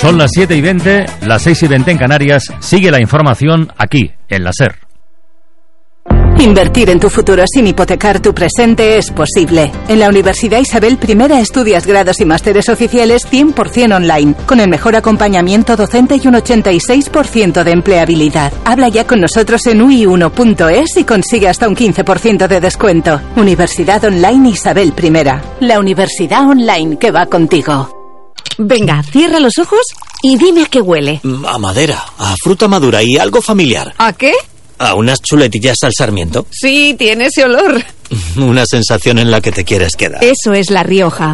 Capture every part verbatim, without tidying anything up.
Son las siete y veinte, las seis y veinte en Canarias. Sigue la información aquí, en la SER. Invertir en tu futuro sin hipotecar tu presente es posible. En la Universidad Isabel I estudias grados y másteres oficiales cien por ciento online, con el mejor acompañamiento docente y un ochenta y seis por ciento de empleabilidad. Habla ya con nosotros en u i uno punto es y consigue hasta un quince por ciento de descuento. Universidad Online Isabel I. La universidad online que va contigo. Venga, cierra los ojos y dime a qué huele. A madera, a fruta madura y algo familiar. ¿A qué? ¿A unas chuletillas al sarmiento? Sí, tiene ese olor. Una sensación en la que te quieres quedar. Eso es La Rioja.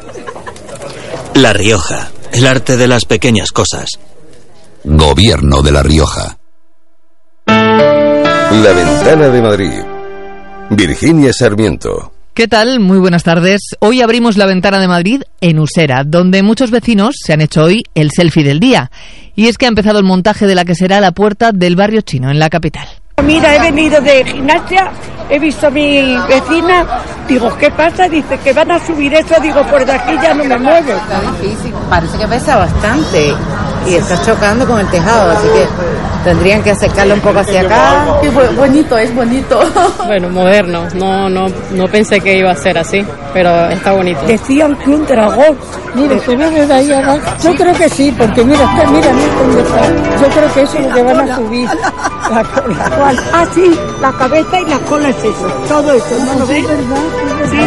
La Rioja, el arte de las pequeñas cosas. Gobierno de La Rioja. La Ventana de Madrid. Virginia Sarmiento. ¿Qué tal? Muy buenas tardes. Hoy abrimos La Ventana de Madrid en Usera, donde muchos vecinos se han hecho hoy el selfie del día. Y es que ha empezado el montaje de la que será la puerta del barrio chino, en la capital. Mira, he venido de gimnasia, he visto a mi vecina, digo, ¿qué pasa? Dice que van a subir eso, digo, por de aquí ya no me muevo. Está difícil, parece que pesa bastante y está chocando con el tejado, así que tendrían que acercarlo un poco hacia acá. Sí, bonito, es bonito. Bueno, moderno, no, no, no pensé que iba a ser así, pero está bonito. Decían que un dragón, mire, se ve desde ahí abajo. Yo creo que sí, porque mira, está, mira, mira dónde está. Yo creo que eso es lo que van a subir. La cola. Ah, sí, la cabeza y la cola es eso, todo eso, ¿no lo ves? Sí.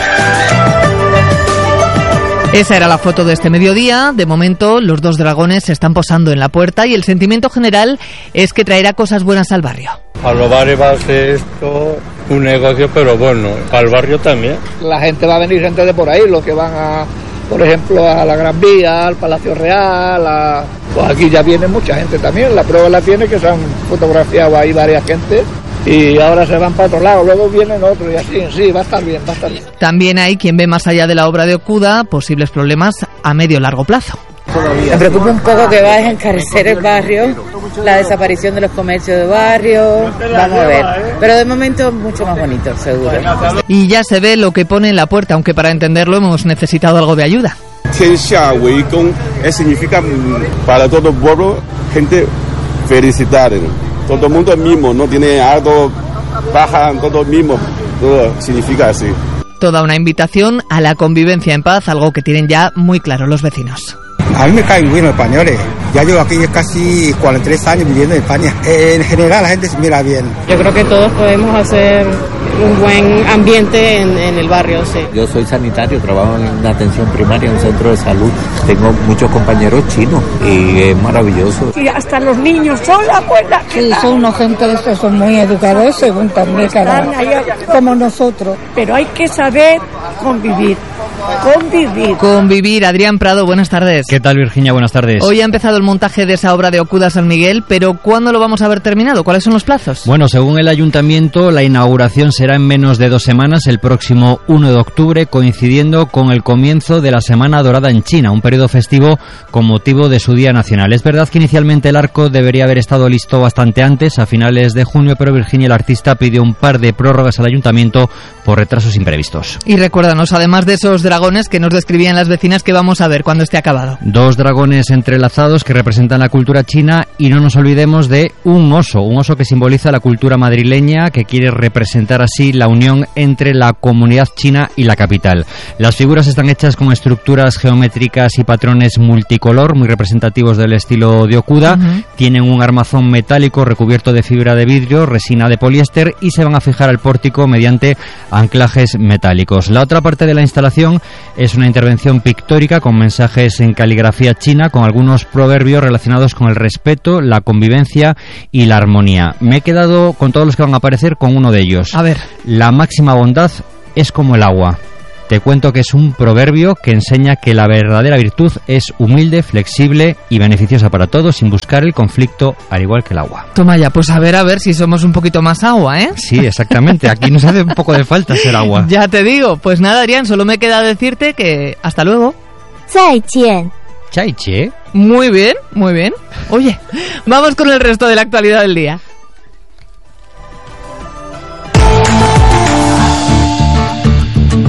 Esa era la foto de este mediodía. De momento, los dos dragones se están posando en la puerta y el sentimiento general es que traerá cosas buenas al barrio. A los bares va a ser esto un negocio, pero bueno, para el barrio también. La gente va a venir, gente de por ahí, los que van a, por ejemplo, a la Gran Vía, al Palacio Real, a... pues aquí ya viene mucha gente también. La prueba la tiene que se han fotografiado ahí varias gente. Y ahora se van para otro lado, luego vienen otros y así, sí, va a estar bien, va a estar bien. También hay quien ve más allá de la obra de Okuda posibles problemas a medio o largo plazo. Me preocupa un poco que va a encarecer el barrio, la desaparición de los comercios de barrio, vamos a ver. Pero de momento mucho más bonito, seguro. Y ya se ve lo que pone en la puerta, aunque para entenderlo hemos necesitado algo de ayuda. Significa para todo el pueblo, gente felicitar. Todo el mundo es mismo, no tiene algo, baja, todo mismo, todo significa así. Toda una invitación a la convivencia en paz, algo que tienen ya muy claro los vecinos. A mí me caen bien los españoles. Ya llevo aquí casi cuarenta y tres años viviendo en España. En general la gente se mira bien. Yo creo que todos podemos hacer un buen ambiente en, en el barrio, sí. Yo soy sanitario, trabajo en atención primaria en un centro de salud. Tengo muchos compañeros chinos y es maravilloso. Y hasta los niños son la abuela. Sí, son unos gente de estos, son muy educados según también cada como nosotros. Pero hay que saber convivir. Convivir. Convivir. Adrián Prado, buenas tardes. ¿Qué tal, Virginia? Buenas tardes. Hoy ha empezado el montaje de esa obra de Okuda San Miguel, pero ¿cuándo lo vamos a ver terminado? ¿Cuáles son los plazos? Bueno, según el ayuntamiento, la inauguración será en menos de dos semanas, el próximo uno de octubre, coincidiendo con el comienzo de la Semana Dorada en China, un periodo festivo con motivo de su Día Nacional. Es verdad que inicialmente el arco debería haber estado listo bastante antes, a finales de junio, pero Virginia, el artista, pidió un par de prórrogas al ayuntamiento por retrasos imprevistos. Y recuérdanos, además de esos dragones que nos describían las vecinas, que vamos a ver cuando esté acabado. Dos dragones entrelazados que representan la cultura china y no nos olvidemos de un oso, un oso que simboliza la cultura madrileña, que quiere representar así la unión entre la comunidad china y la capital. Las figuras están hechas con estructuras geométricas y patrones multicolor, muy representativos del estilo de Okuda. Uh-huh. Tienen un armazón metálico recubierto de fibra de vidrio, resina de poliéster y se van a fijar al pórtico mediante anclajes metálicos. La otra parte de la instalación es una intervención pictórica con mensajes en caligrafía china, con algunos proverbios relacionados con el respeto, la convivencia y la armonía. Me he quedado con todos los que van a aparecer con uno de ellos. A ver. La máxima bondad es como el agua. Te cuento que es un proverbio que enseña que la verdadera virtud es humilde, flexible y beneficiosa para todos, sin buscar el conflicto, al igual que el agua. Toma ya, pues a ver, a ver si somos un poquito más agua, ¿eh? Sí, exactamente. Aquí nos hace un poco de falta ser agua. Ya te digo. Pues nada, Adrián, solo me queda decirte que hasta luego. 再见. Chaiche. Muy bien, muy bien. Oye, vamos con el resto de la actualidad del día. Y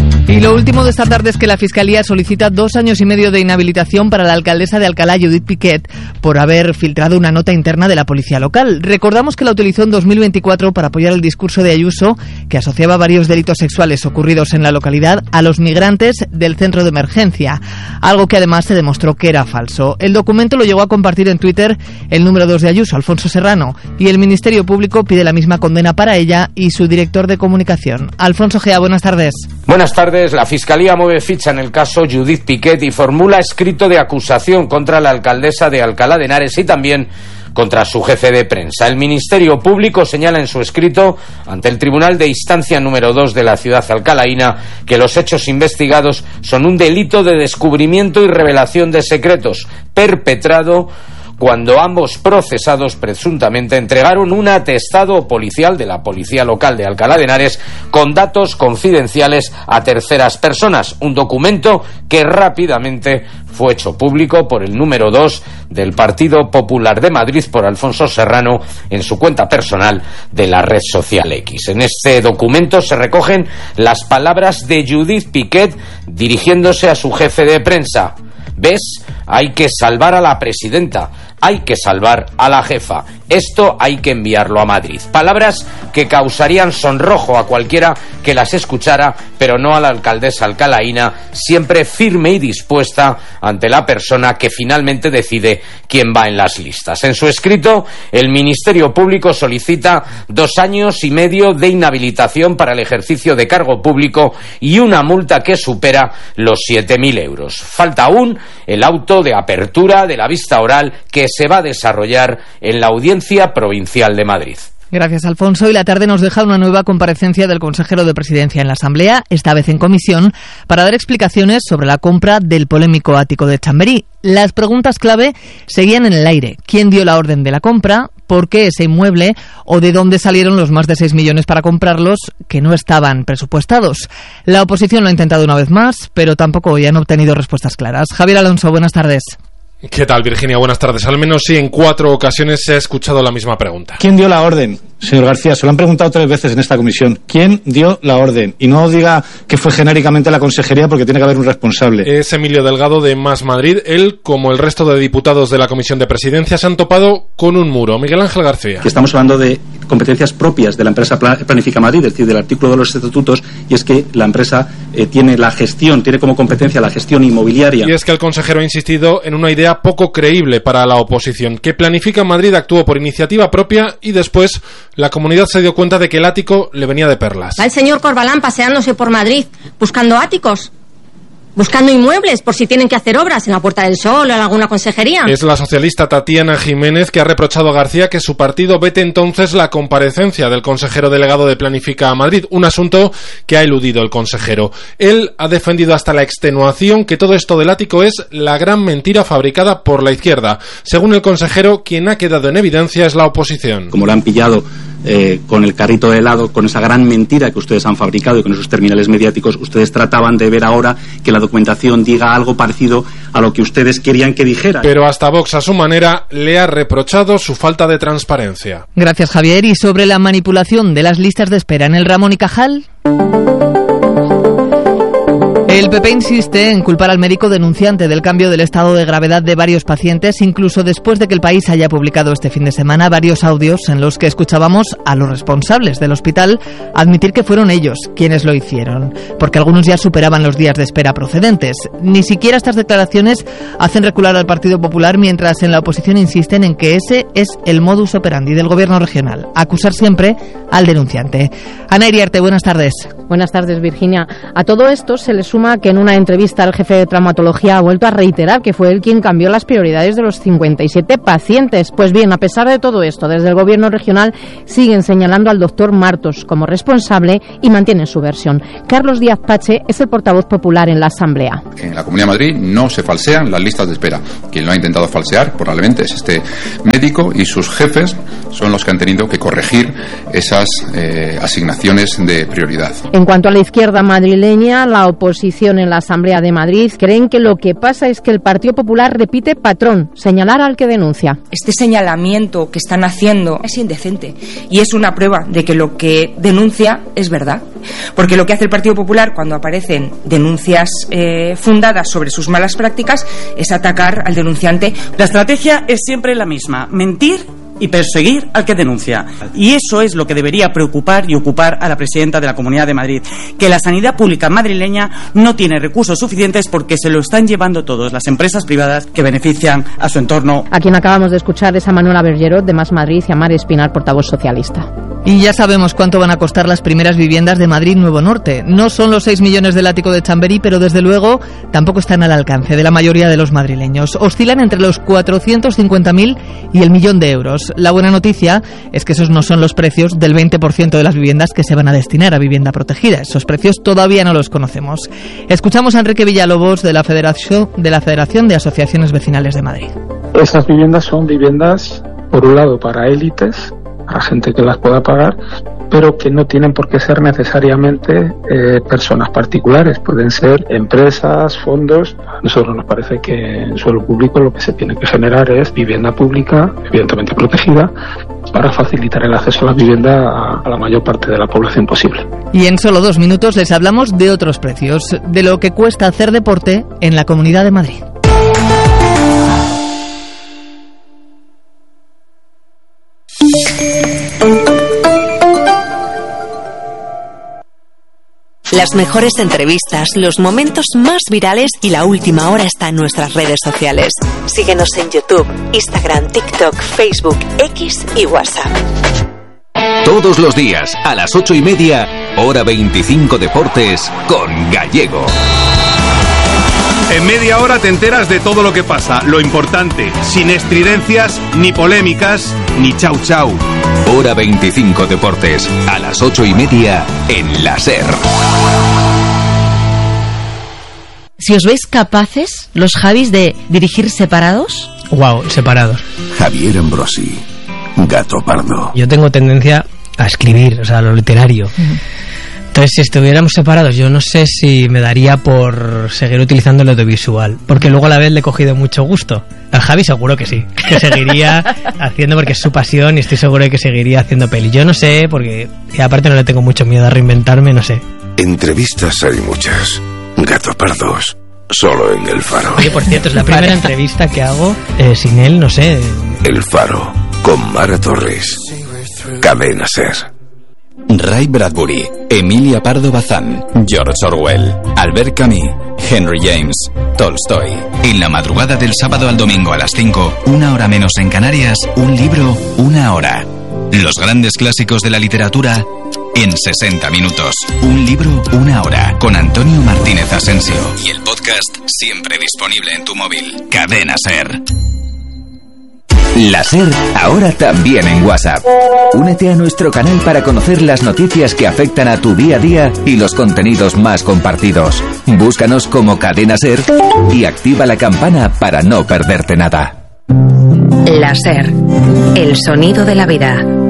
lo último de esta tarde es que la Fiscalía solicita dos años y medio de inhabilitación para la alcaldesa de Alcalá, Judith Piquet, por haber filtrado una nota interna de la policía local. Recordamos que la utilizó en dos mil veinticuatro para apoyar el discurso de Ayuso, que asociaba varios delitos sexuales ocurridos en la localidad a los migrantes del centro de emergencia, algo que además se demostró que era falso. El documento lo llegó a compartir en Twitter el número dos de Ayuso, Alfonso Serrano, y el Ministerio Público pide la misma condena para ella y su director de comunicación. Alfonso Gea, buenas tardes. Buenas tardes. La Fiscalía mueve ficha en el caso Judith Piquet y formula escrito de acusación contra la alcaldesa de Alcalá de Henares y también contra su jefe de prensa. El Ministerio Público señala en su escrito ante el Tribunal de Instancia número dos de la ciudad alcalaína que los hechos investigados son un delito de descubrimiento y revelación de secretos perpetrado cuando ambos procesados presuntamente entregaron un atestado policial de la policía local de Alcalá de Henares con datos confidenciales a terceras personas, un documento que rápidamente fue hecho público por el número dos del Partido Popular de Madrid, por Alfonso Serrano, en su cuenta personal de la red social X. En este documento se recogen las palabras de Judith Piquet dirigiéndose a su jefe de prensa. ¿Ves? Hay que salvar a la presidenta, hay que salvar a la jefa. Esto hay que enviarlo a Madrid. Palabras que causarían sonrojo a cualquiera que las escuchara, pero no a la alcaldesa alcalaína, siempre firme y dispuesta ante la persona que finalmente decide quién va en las listas. En su escrito, el Ministerio Público solicita dos años y medio de inhabilitación para el ejercicio de cargo público y una multa que supera los siete mil euros. Falta aún el auto de apertura de la vista oral que se va a desarrollar en la Audiencia Provincial de Madrid. Gracias, Alfonso. Y la tarde nos deja una nueva comparecencia del consejero de Presidencia en la Asamblea, esta vez en comisión, para dar explicaciones sobre la compra del polémico ático de Chamberí. Las preguntas clave seguían en el aire. ¿Quién dio la orden de la compra? ¿Por qué ese inmueble? ¿O de dónde salieron los más de seis millones para comprarlos que no estaban presupuestados? La oposición lo ha intentado una vez más, pero tampoco hoy han obtenido respuestas claras. Javier Alonso, buenas tardes. ¿Qué tal, Virginia? Buenas tardes. Al menos sí, en cuatro ocasiones se ha escuchado la misma pregunta. ¿Quién dio la orden? Señor García, se lo han preguntado tres veces en esta comisión. ¿Quién dio la orden? Y no diga que fue genéricamente la consejería, porque tiene que haber un responsable. Es Emilio Delgado, de Más Madrid. Él, como el resto de diputados de la Comisión de Presidencia, se han topado con un muro. Miguel Ángel García. Que estamos hablando de competencias propias de la empresa Planifica Madrid, es decir, del artículo de los estatutos, y es que la empresa eh, tiene la gestión, tiene como competencia la gestión inmobiliaria. Y es que el consejero ha insistido en una idea poco creíble para la oposición, que Planifica Madrid actuó por iniciativa propia y después la comunidad se dio cuenta de que el ático le venía de perlas. Va el señor Corbalán paseándose por Madrid buscando áticos, buscando inmuebles por si tienen que hacer obras en la Puerta del Sol o en alguna consejería. Es la socialista Tatiana Jiménez que ha reprochado a García que su partido vete entonces la comparecencia del consejero delegado de Planifica Madrid, un asunto que ha eludido el consejero. Él ha defendido hasta la extenuación que todo esto del ático es la gran mentira fabricada por la izquierda. Según el consejero, quien ha quedado en evidencia es la oposición. Como lo han pillado Eh, con el carrito de helado, con esa gran mentira que ustedes han fabricado y con esos terminales mediáticos, ustedes trataban de ver ahora que la documentación diga algo parecido a lo que ustedes querían que dijera. Pero hasta Vox, a su manera, le ha reprochado su falta de transparencia. Gracias, Javier. ¿Y sobre la manipulación de las listas de espera en el Ramón y Cajal? El P P insiste en culpar al médico denunciante del cambio del estado de gravedad de varios pacientes, incluso después de que el país haya publicado este fin de semana varios audios en los que escuchábamos a los responsables del hospital admitir que fueron ellos quienes lo hicieron, porque algunos ya superaban los días de espera procedentes. Ni siquiera estas declaraciones hacen recular al Partido Popular, mientras en la oposición insisten en que ese es el modus operandi del gobierno regional, acusar siempre al denunciante. Ana Iriarte, buenas tardes. Buenas tardes, Virginia. A todo esto se le suma que en una entrevista el jefe de traumatología ha vuelto a reiterar que fue él quien cambió las prioridades de los cincuenta y siete pacientes. Pues bien, a pesar de todo esto, desde el gobierno regional siguen señalando al doctor Martos como responsable y mantienen su versión. Carlos Díaz Pache es el portavoz popular en la Asamblea. En la Comunidad de Madrid no se falsean las listas de espera. Quien lo ha intentado falsear probablemente es este médico, y sus jefes son los que han tenido que corregir esas eh, asignaciones de prioridad. En En cuanto a la izquierda madrileña, la oposición en la Asamblea de Madrid creen que lo que pasa es que el Partido Popular repite patrón, señalar al que denuncia. Este señalamiento que están haciendo es indecente y es una prueba de que lo que denuncia es verdad. Porque lo que hace el Partido Popular cuando aparecen denuncias eh, fundadas sobre sus malas prácticas es atacar al denunciante. La estrategia es siempre la misma: mentir y perseguir al que denuncia. Y eso es lo que debería preocupar y ocupar a la presidenta de la Comunidad de Madrid, que la sanidad pública madrileña no tiene recursos suficientes porque se lo están llevando todos las empresas privadas que benefician a su entorno. A quien acabamos de escuchar es a Manuela Bergerot de Más Madrid y a Mar Espinar, portavoz socialista. Y ya sabemos cuánto van a costar las primeras viviendas de Madrid Nuevo Norte. No son los seis millones del ático de Chamberí, pero desde luego tampoco están al alcance de la mayoría de los madrileños. Oscilan entre los cuatrocientos cincuenta mil y el millón de euros. La buena noticia es que esos no son los precios del veinte por ciento de las viviendas que se van a destinar a vivienda protegida. Esos precios todavía no los conocemos. Escuchamos a Enrique Villalobos de la Federación de la Federación de Asociaciones Vecinales de Madrid. Esas viviendas son viviendas, por un lado, para élites, a gente que las pueda pagar, pero que no tienen por qué ser necesariamente eh, personas particulares, pueden ser empresas, fondos. A nosotros nos parece que en suelo público lo que se tiene que generar es vivienda pública, evidentemente protegida, para facilitar el acceso a la vivienda a, a la mayor parte de la población posible. Y en solo dos minutos les hablamos de otros precios, de lo que cuesta hacer deporte en la Comunidad de Madrid. Las mejores entrevistas, los momentos más virales y la última hora está en nuestras redes sociales. Síguenos en YouTube, Instagram, TikTok, Facebook, X y WhatsApp. Todos los días, a las ocho y media, hora veinticinco Deportes, con Gallego. En media hora te enteras de todo lo que pasa, lo importante, sin estridencias, ni polémicas, ni chau chau. Hora veinticinco Deportes, a las ocho y media, en la SER. Si os veis capaces, los Javis, de dirigir separados. Wow, separados. Javier Ambrosi, Gato Pardo. Yo tengo tendencia a escribir, o sea, a lo literario. Uh-huh. Entonces, si estuviéramos separados, yo no sé si me daría por seguir utilizando el audiovisual, porque luego a la vez le he cogido mucho gusto. Al Javi seguro que sí, que seguiría haciendo, porque es su pasión, y estoy seguro de que seguiría haciendo peli. Yo no sé, porque y aparte no le tengo mucho miedo a reinventarme, no sé. Entrevistas hay muchas. Gato Pardos, solo en El Faro. Oye, por cierto, es la primera entrevista que hago eh, sin él, no sé. El Faro, con Mara Torres. Cadena SER. Ray Bradbury, Emilia Pardo Bazán, George Orwell, Albert Camus, Henry James, Tolstoy. En la madrugada del sábado al domingo a las cinco, una hora menos en Canarias, un libro, una hora. Los grandes clásicos de la literatura en sesenta minutos. Un libro, una hora. Con Antonio Martínez Asensio. Y el podcast siempre disponible en tu móvil. Cadena SER. La SER, ahora también en WhatsApp. Únete a nuestro canal para conocer las noticias que afectan a tu día a día y los contenidos más compartidos. Búscanos como Cadena SER y activa la campana para no perderte nada. La SER, el sonido de la vida.